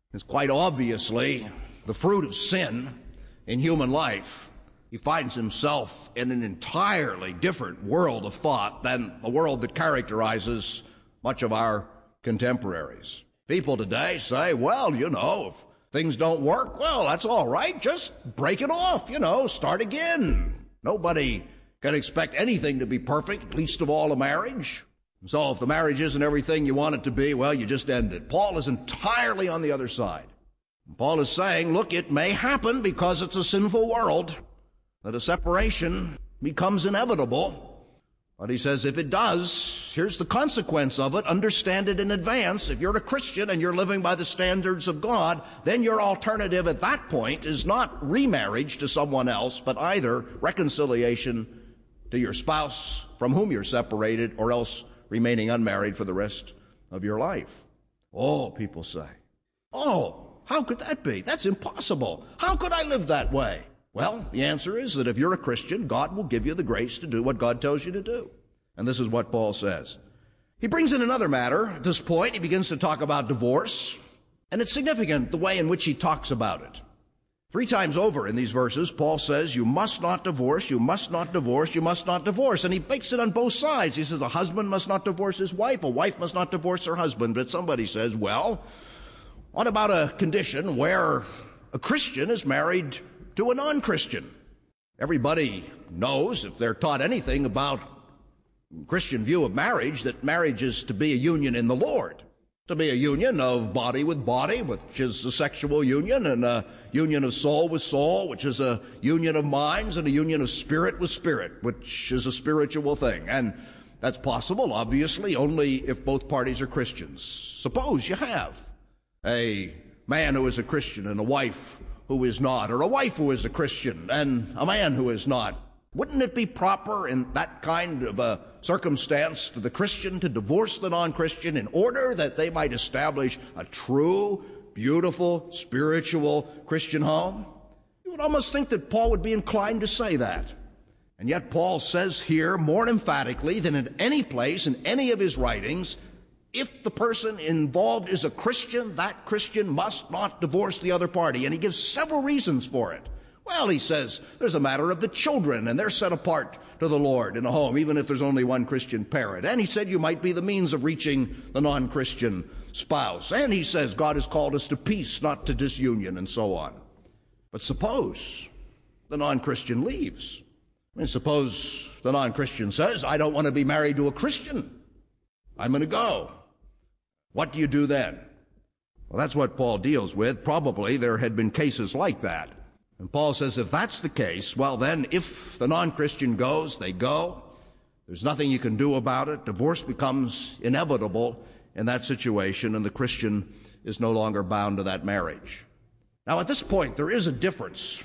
is quite obviously the fruit of sin in human life. He finds himself in an entirely different world of thought than the world that characterizes much of our contemporaries. People today say, well, if things don't work, well, that's all right. Just break it off, start again. Nobody can expect anything to be perfect, least of all a marriage. So if the marriage isn't everything you want it to be, well, you just end it. Paul is entirely on the other side. Paul is saying, look, it may happen because it's a sinful world that a separation becomes inevitable. But he says, if it does, here's the consequence of it. Understand it in advance. If you're a Christian and you're living by the standards of God, then your alternative at that point is not remarriage to someone else, but either reconciliation to your spouse from whom you're separated, or else remaining unmarried for the rest of your life. Oh, people say, how could that be? That's impossible. How could I live that way? Well, the answer is that if you're a Christian, God will give you the grace to do what God tells you to do. And this is what Paul says. He brings in another matter at this point. He begins to talk about divorce. And it's significant the way in which he talks about it. 3 times over in these verses, Paul says, you must not divorce, you must not divorce, you must not divorce. And he makes it on both sides. He says a husband must not divorce his wife, a wife must not divorce her husband. But somebody says, well, what about a condition where a Christian is married to a non-Christian? Everybody knows, if they're taught anything about Christian view of marriage, that marriage is to be a union in the Lord, to be a union of body with body, which is a sexual union, and a union of soul with soul, which is a union of minds, and a union of spirit with spirit, which is a spiritual thing. And that's possible, obviously, only if both parties are Christians. Suppose you have a man who is a Christian and a wife who is not, or a wife who is a Christian and a man who is not. Wouldn't it be proper in that kind of a circumstance for the Christian to divorce the non-Christian in order that they might establish a true, beautiful, spiritual Christian home? You would almost think that Paul would be inclined to say that. And yet Paul says here more emphatically than in any place in any of his writings, if the person involved is a Christian, that Christian must not divorce the other party. And he gives several reasons for it. Well, he says, there's a matter of the children, and they're set apart to the Lord in a home, even if there's only one Christian parent. And he said you might be the means of reaching the non-Christian spouse. And he says God has called us to peace, not to disunion, and so on. But suppose the non-Christian leaves. Suppose the non-Christian says, I don't want to be married to a Christian. I'm going to go. What do you do then? Well, that's what Paul deals with. Probably there had been cases like that. And Paul says if that's the case, well then, if the non-Christian goes, they go. There's nothing you can do about it. Divorce becomes inevitable in that situation, and the Christian is no longer bound to that marriage. Now, at this point, there is a difference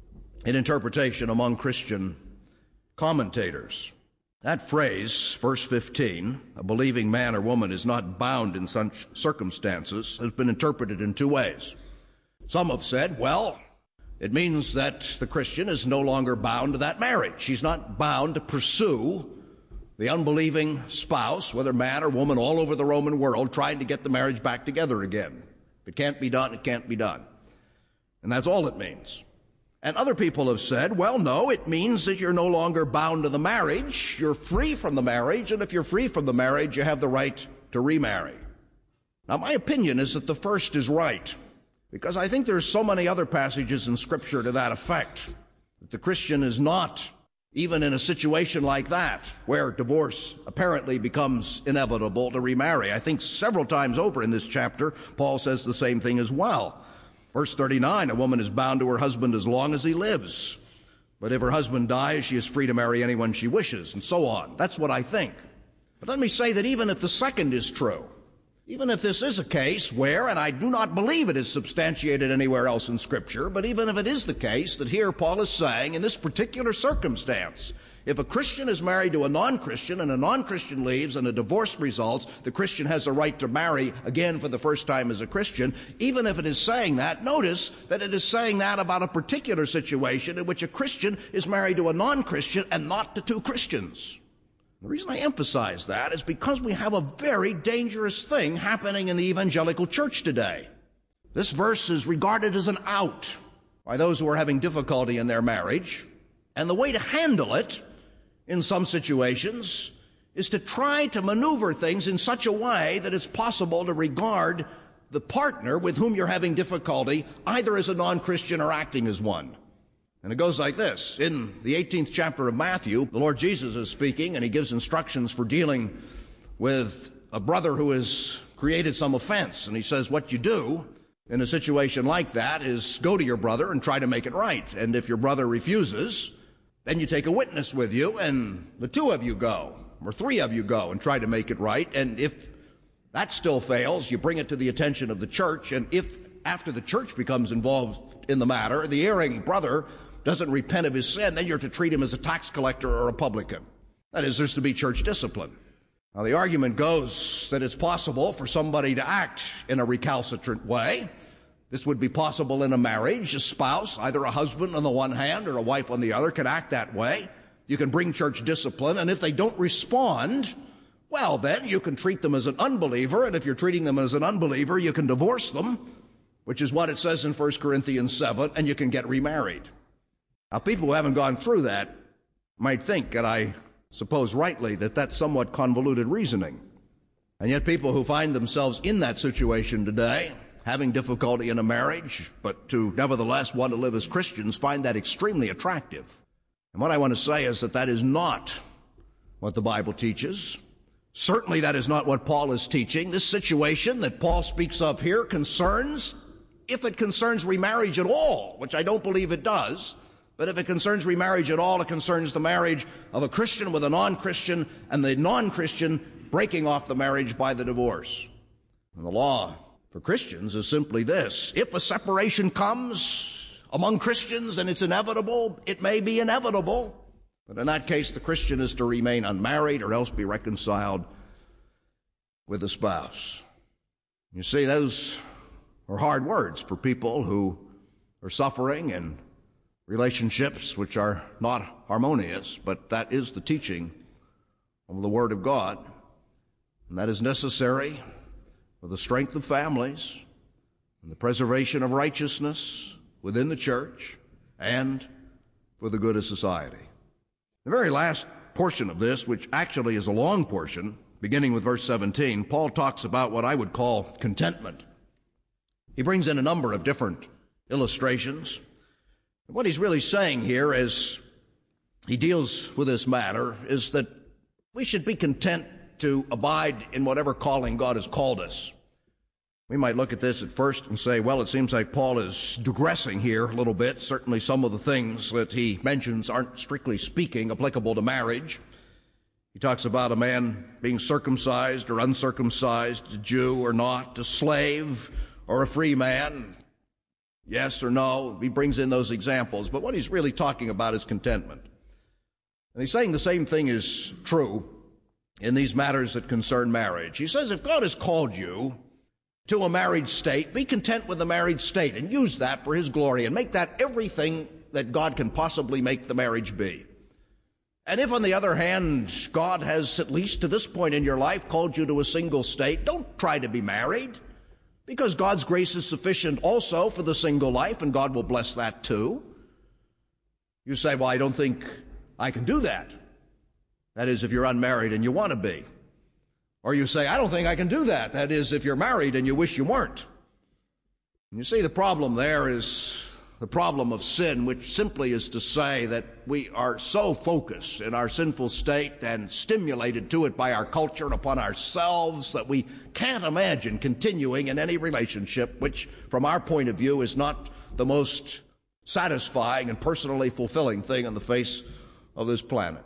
in interpretation among Christian commentators. That phrase, verse 15, a believing man or woman is not bound in such circumstances, has been interpreted in 2 ways. Some have said, well, it means that the Christian is no longer bound to that marriage. He's not bound to pursue the unbelieving spouse, whether man or woman, all over the Roman world, trying to get the marriage back together again. If it can't be done, it can't be done. And that's all it means. And other people have said, well, no, it means that you're no longer bound to the marriage. You're free from the marriage, and if you're free from the marriage, you have the right to remarry. Now, my opinion is that the first is right, because I think there's so many other passages in Scripture to that effect, that the Christian is not, even in a situation like that, where divorce apparently becomes inevitable, to remarry. I think several times over in this chapter, Paul says the same thing as well. Verse 39, a woman is bound to her husband as long as he lives. But if her husband dies, she is free to marry anyone she wishes, and so on. That's what I think. But let me say that even if the second is true, even if this is a case where, and I do not believe it is substantiated anywhere else in Scripture, but even if it is the case that here Paul is saying, in this particular circumstance, if a Christian is married to a non-Christian and a non-Christian leaves and a divorce results, the Christian has a right to marry again for the first time as a Christian. Even if it is saying that, notice that it is saying that about a particular situation in which a Christian is married to a non-Christian and not to 2 Christians. The reason I emphasize that is because we have a very dangerous thing happening in the evangelical church today. This verse is regarded as an out by those who are having difficulty in their marriage. And the way to handle it in some situations is to try to maneuver things in such a way that it's possible to regard the partner with whom you're having difficulty either as a non-Christian or acting as one. And it goes like this. In the 18th chapter of Matthew, the Lord Jesus is speaking, and he gives instructions for dealing with a brother who has created some offense. And he says, what you do in a situation like that is go to your brother and try to make it right. And if your brother refuses, then you take a witness with you, and the two of you go, or three of you go and try to make it right. And if that still fails, you bring it to the attention of the church. And if after the church becomes involved in the matter, the erring brother doesn't repent of his sin, then you're to treat him as a tax collector or a publican. That is, there's to be church discipline. Now, the argument goes that it's possible for somebody to act in a recalcitrant way. This would be possible in a marriage. A spouse, either a husband on the one hand or a wife on the other, can act that way. You can bring church discipline, and if they don't respond, well, then you can treat them as an unbeliever, and if you're treating them as an unbeliever, you can divorce them, which is what it says in 1 Corinthians 7, and you can get remarried. Now, people who haven't gone through that might think, and I suppose rightly, that that's somewhat convoluted reasoning. And yet people who find themselves in that situation today, having difficulty in a marriage, but to nevertheless want to live as Christians, find that extremely attractive. And what I want to say is that that is not what the Bible teaches. Certainly that is not what Paul is teaching. This situation that Paul speaks of here concerns, if it concerns remarriage at all, which I don't believe it does, but if it concerns remarriage at all, it concerns the marriage of a Christian with a non-Christian, and the non-Christian breaking off the marriage by the divorce. And the law for Christians is simply this: if a separation comes among Christians and it's inevitable, it may be inevitable, but in that case the Christian is to remain unmarried or else be reconciled with the spouse. You see, those are hard words for people who are suffering in relationships which are not harmonious, but that is the teaching of the Word of God, and that is necessary for the strength of families and the preservation of righteousness within the church and for the good of society. The very last portion of this, which actually is a long portion, beginning with verse 17, Paul talks about what I would call contentment. He brings in a number of different illustrations. What he's really saying here as he deals with this matter is that we should be content to abide in whatever calling God has called us. We might look at this at first and say, well, it seems like Paul is digressing here a little bit. Certainly some of the things that he mentions aren't, strictly speaking, applicable to marriage. He talks about a man being circumcised or uncircumcised, a Jew or not, a slave or a free man, yes or no. He brings in those examples, but what he's really talking about is contentment. And he's saying the same thing is true in these matters that concern marriage. He says if God has called you to a married state, be content with the married state and use that for His glory and make that everything that God can possibly make the marriage be. And if, on the other hand, God has, at least to this point in your life, called you to a single state, don't try to be married, because God's grace is sufficient also for the single life, and God will bless that too. You say, well, I don't think I can do that. That is, if you're unmarried and you want to be. Or you say, I don't think I can do that. That is, if you're married and you wish you weren't. And you see, the problem there is the problem of sin, which simply is to say that we are so focused in our sinful state and stimulated to it by our culture and upon ourselves that we can't imagine continuing in any relationship which, from our point of view, is not the most satisfying and personally fulfilling thing on the face of this planet.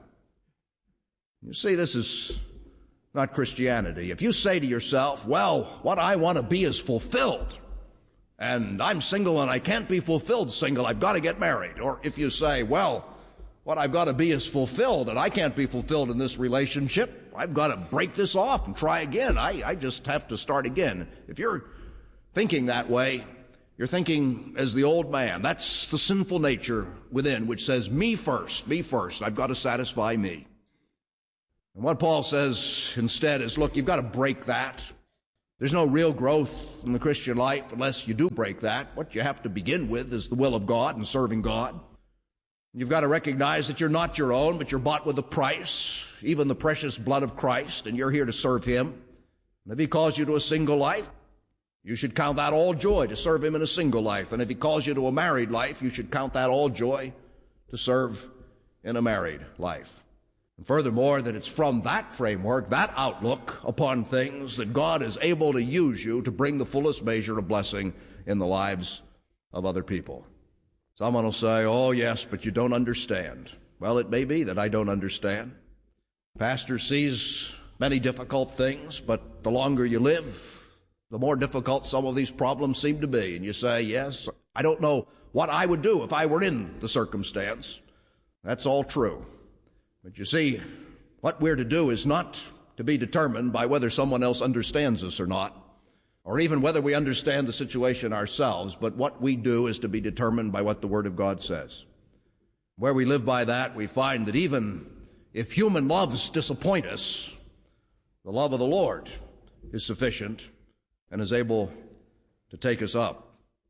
You see, this is not Christianity. If you say to yourself, well, what I want to be is fulfilled, and I'm single and I can't be fulfilled single, I've got to get married. Or if you say, well, what I've got to be is fulfilled and I can't be fulfilled in this relationship, I've got to break this off and try again. I just have to start again. If you're thinking that way, you're thinking as the old man. That's the sinful nature within, which says, me first, I've got to satisfy me. And what Paul says instead is, look, you've got to break that. There's no real growth in the Christian life unless you do break that. What you have to begin with is the will of God and serving God. You've got to recognize that you're not your own, but you're bought with a price, even the precious blood of Christ, and you're here to serve Him. And if He calls you to a single life, you should count that all joy to serve Him in a single life. And if He calls you to a married life, you should count that all joy to serve in a married life. And furthermore, that it's from that framework, that outlook upon things, that God is able to use you to bring the fullest measure of blessing in the lives of other people. Someone will say, oh yes, but you don't understand. Well, it may be that I don't understand. Pastor sees many difficult things, but the longer you live, the more difficult some of these problems seem to be. And you say, yes, I don't know what I would do if I were in the circumstance. That's all true. But you see, what we're to do is not to be determined by whether someone else understands us or not, or even whether we understand the situation ourselves, but what we do is to be determined by what the Word of God says. Where we live by that, we find that even if human loves disappoint us, the love of the Lord is sufficient and is able to take us up.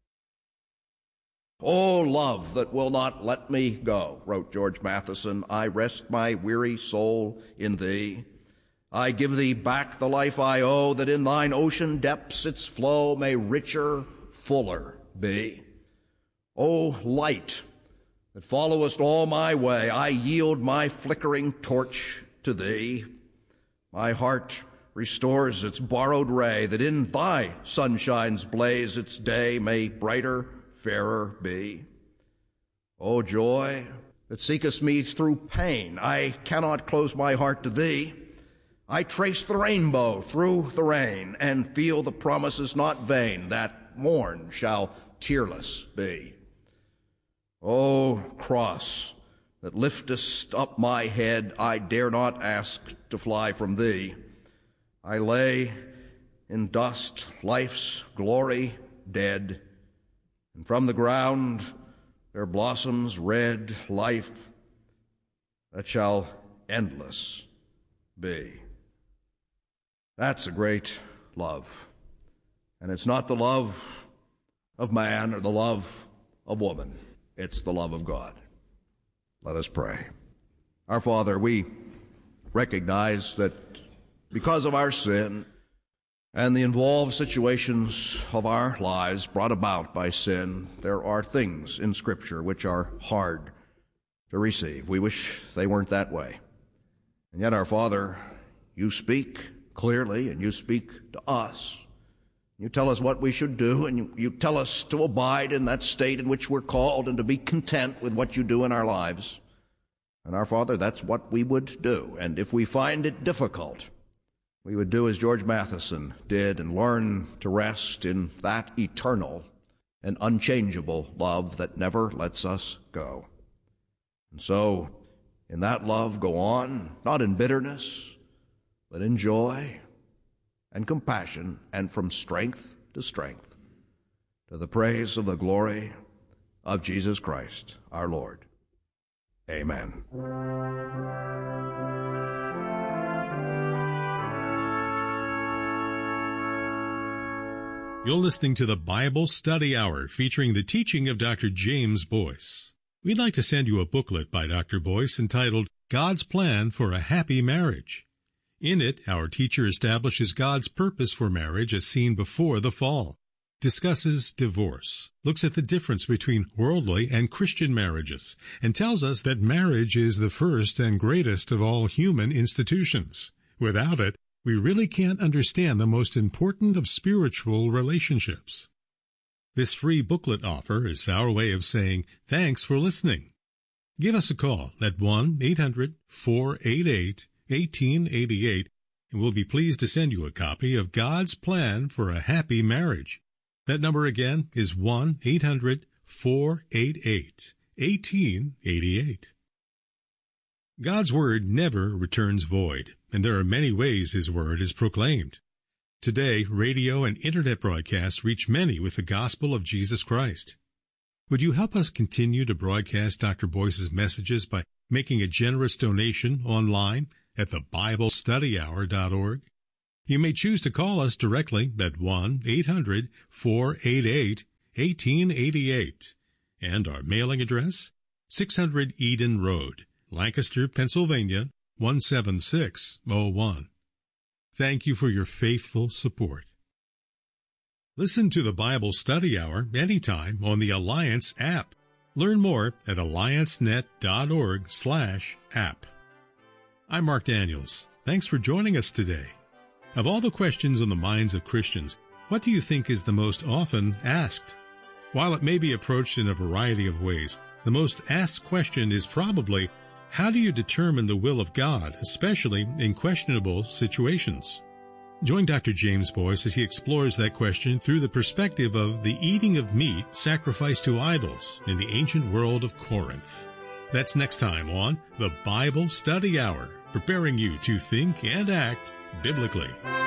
"O love that will not let me go," wrote George Matheson, "I rest my weary soul in thee. I give thee back the life I owe, that in thine ocean depths its flow may richer, fuller be. O light that followest all my way, I yield my flickering torch to thee. My heart restores its borrowed ray, that in thy sunshine's blaze its day may brighter, fairer be. O joy that seekest me through pain, I cannot close my heart to thee. I trace the rainbow through the rain, and feel the promise is not vain, that morn shall tearless be. O cross that liftest up my head, I dare not ask to fly from thee. I lay in dust, life's glory dead, and from the ground there blossoms red life that shall endless be." That's a great love. And it's not the love of man or the love of woman. It's the love of God. Let us pray. Our Father, we recognize that because of our sin and the involved situations of our lives brought about by sin, there are things in Scripture which are hard to receive. We wish they weren't that way. And yet, our Father, you speak clearly, and you speak to us. You tell us what we should do, and you tell us to abide in that state in which we're called and to be content with what you do in our lives. And our Father, that's what we would do. And if we find it difficult, we would do as George Matheson did and learn to rest in that eternal and unchangeable love that never lets us go. And so, in that love, go on, not in bitterness, but in joy and compassion, and from strength to strength, to the praise of the glory of Jesus Christ, our Lord. Amen. You're listening to the Bible Study Hour, featuring the teaching of Dr. James Boyce. We'd like to send you a booklet by Dr. Boyce entitled God's Plan for a Happy Marriage. In it, our teacher establishes God's purpose for marriage as seen before the fall, discusses divorce, looks at the difference between worldly and Christian marriages, and tells us that marriage is the first and greatest of all human institutions. Without it, we really can't understand the most important of spiritual relationships. This free booklet offer is our way of saying thanks for listening. Give us a call at 1-800-488-1888, and we'll be pleased to send you a copy of God's Plan for a Happy Marriage. That number again is 1-800-488-1888. God's Word never returns void, and there are many ways His Word is proclaimed. Today, radio and Internet broadcasts reach many with the gospel of Jesus Christ. Would you help us continue to broadcast Dr. Boyce's messages by making a generous donation online at thebiblestudyhour.org? You may choose to call us directly at 1-800-488-1888. And our mailing address, 600 Eden Road, Lancaster, Pennsylvania, 17601. Thank you for your faithful support. Listen to the Bible Study Hour anytime on the Alliance app. Learn more at alliancenet.org/app. I'm Mark Daniels. Thanks for joining us today. Of all the questions on the minds of Christians, what do you think is the most often asked? While it may be approached in a variety of ways, the most asked question is probably, how do you determine the will of God, especially in questionable situations? Join Dr. James Boyce as he explores that question through the perspective of the eating of meat sacrificed to idols in the ancient world of Corinth. That's next time on the Bible Study Hour, preparing you to think and act biblically.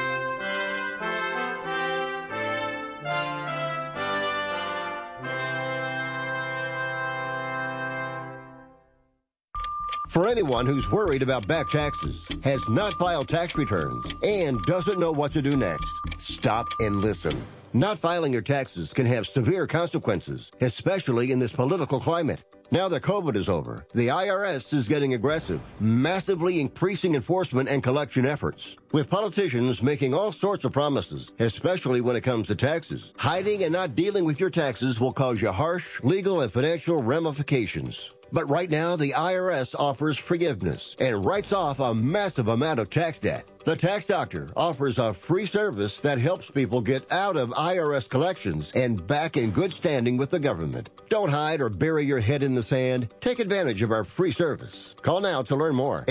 For anyone who's worried about back taxes, has not filed tax returns, and doesn't know what to do next, stop and listen. Not filing your taxes can have severe consequences, especially in this political climate. Now that COVID is over, the IRS is getting aggressive, massively increasing enforcement and collection efforts. With politicians making all sorts of promises, especially when it comes to taxes, hiding and not dealing with your taxes will cause you harsh legal and financial ramifications. But right now, the IRS offers forgiveness and writes off a massive amount of tax debt. The Tax Doctor offers a free service that helps people get out of IRS collections and back in good standing with the government. Don't hide or bury your head in the sand. Take advantage of our free service. Call now to learn more.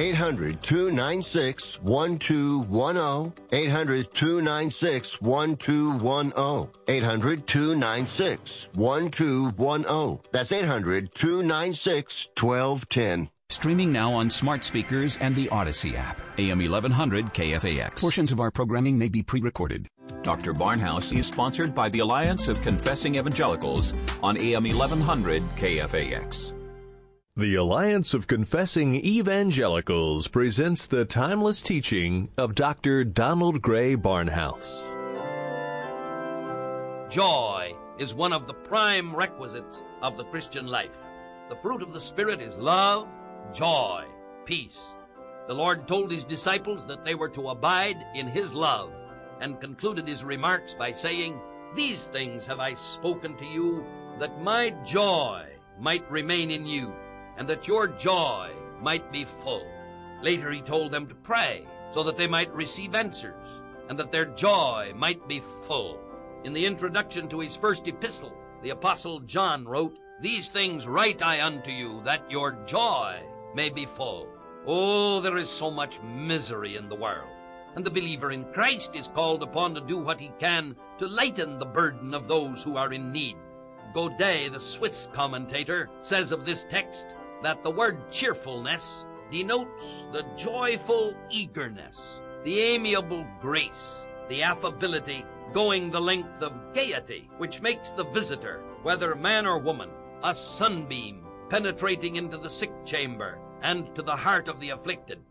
800-296-1210. 800-296-1210. 800-296-1210. That's 800-296-1210. Streaming now on smart speakers and the Odyssey app. AM 1100 KFAX. Portions of our programming may be pre-recorded. Dr. Barnhouse is sponsored by the Alliance of Confessing Evangelicals on AM 1100 KFAX. The Alliance of Confessing Evangelicals presents the timeless teaching of Dr. Donald Gray Barnhouse. Joy is one of the prime requisites of the Christian life. The fruit of the Spirit is love, joy, peace. The Lord told his disciples that they were to abide in his love, and concluded his remarks by saying, "These things have I spoken to you, that my joy might remain in you, and that your joy might be full." Later he told them to pray, so that they might receive answers, and that their joy might be full. In the introduction to his first epistle, the Apostle John wrote, "These things write I unto you, that your joy may be full." Oh, there is so much misery in the world, and the believer in Christ is called upon to do what he can to lighten the burden of those who are in need. Godet, the Swiss commentator, says of this text that the word cheerfulness denotes the joyful eagerness, the amiable grace, the affability going the length of gaiety, which makes the visitor, whether man or woman, a sunbeam penetrating into the sick chamber and to the heart of the afflicted.